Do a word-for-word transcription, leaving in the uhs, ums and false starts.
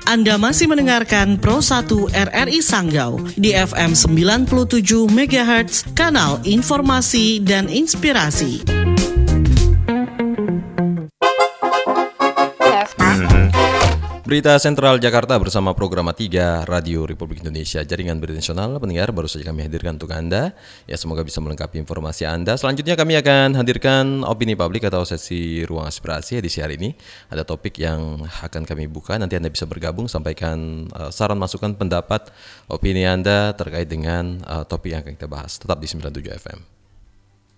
Anda masih mendengarkan Pro satu R R I Sanggau di F M sembilan puluh tujuh megahertz, kanal informasi dan inspirasi. Berita Sentral Jakarta bersama Programa tiga Radio Republik Indonesia, jaringan berita nasional. Pendengar, baru saja kami hadirkan untuk Anda. Ya, semoga bisa melengkapi informasi Anda. Selanjutnya kami akan hadirkan opini publik atau sesi ruang aspirasi edisi hari ini. Ada topik yang akan kami buka. Nanti Anda bisa bergabung, sampaikan uh, saran, masukan, pendapat, opini Anda terkait dengan uh, topik yang akan kita bahas. Tetap di sembilan puluh tujuh F M.